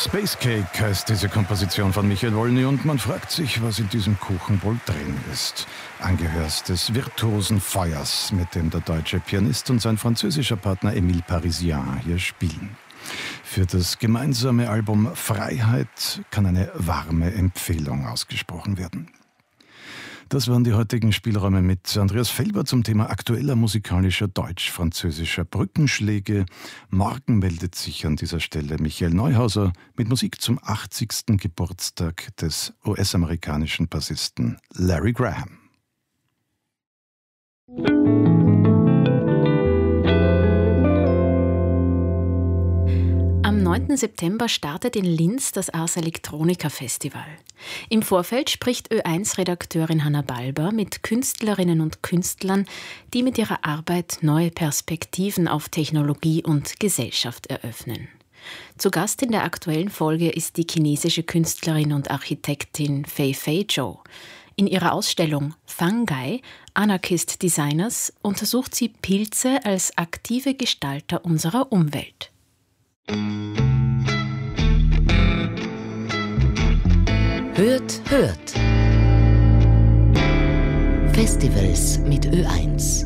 Space Cake heißt diese Komposition von Michael Wolny und man fragt sich, was in diesem Kuchen wohl drin ist. Angehörst des virtuosen Feuers, mit dem der deutsche Pianist und sein französischer Partner Émile Parisien hier spielen. Für das gemeinsame Album Freiheit kann eine warme Empfehlung ausgesprochen werden. Das waren die heutigen Spielräume mit Andreas Felber zum Thema aktueller musikalischer deutsch-französischer Brückenschläge. Morgen meldet sich an dieser Stelle Michael Neuhauser mit Musik zum 80. Geburtstag des US-amerikanischen Bassisten Larry Graham. Am 9. September startet in Linz das Ars Electronica Festival. Im Vorfeld spricht Ö1-Redakteurin Hanna Balber mit Künstlerinnen und Künstlern, die mit ihrer Arbeit neue Perspektiven auf Technologie und Gesellschaft eröffnen. Zu Gast in der aktuellen Folge ist die chinesische Künstlerin und Architektin Fei Zhou. In ihrer Ausstellung Fungi, Anarchist Designers, untersucht sie Pilze als aktive Gestalter unserer Umwelt. Hört. Festivals mit Ö1.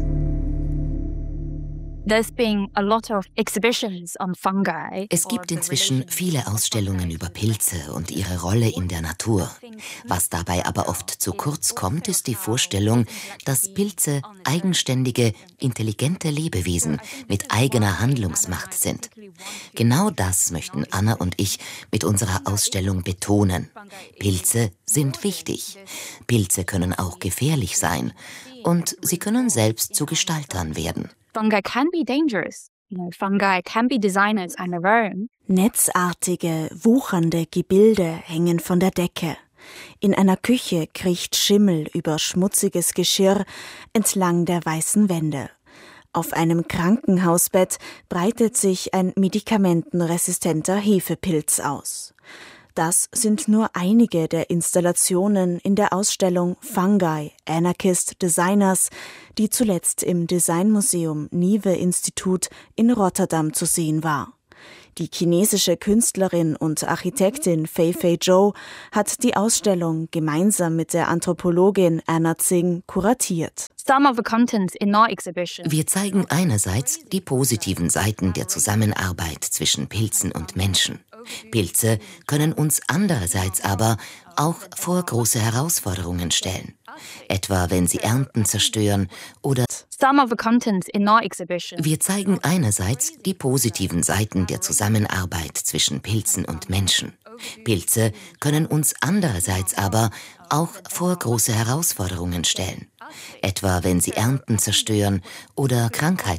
Es gibt inzwischen viele Ausstellungen über Pilze und ihre Rolle in der Natur. Was dabei aber oft zu kurz kommt, ist die Vorstellung, dass Pilze eigenständige, intelligente Lebewesen mit eigener Handlungsmacht sind. Genau das möchten Anna und ich mit unserer Ausstellung betonen. Pilze sind wichtig. Pilze können auch gefährlich sein. Und sie können selbst zu Gestaltern werden. Fungi can be dangerous. Fungi can be designers on their own. Netzartige, wuchernde Gebilde hängen von der Decke. In einer Küche kriecht Schimmel über schmutziges Geschirr entlang der weißen Wände. Auf einem Krankenhausbett breitet sich ein medikamentenresistenter Hefepilz aus. Das sind nur einige der Installationen in der Ausstellung Fungi, Anarchist Designers, die zuletzt im Designmuseum Nive-Institut in Rotterdam zu sehen war. Die chinesische Künstlerin und Architektin Fei Zhou hat die Ausstellung gemeinsam mit der Anthropologin Anna Tsing kuratiert. Wir zeigen einerseits die positiven Seiten der Zusammenarbeit zwischen Pilzen und Menschen. Pilze können uns andererseits aber auch vor große Herausforderungen stellen. Etwa wenn sie Ernten zerstören oder Wir zeigen einerseits die positiven Seiten der Zusammenarbeit zwischen Pilzen und Menschen. Pilze können uns andererseits aber auch vor große Herausforderungen stellen. Etwa wenn sie Ernten zerstören oder Krankheiten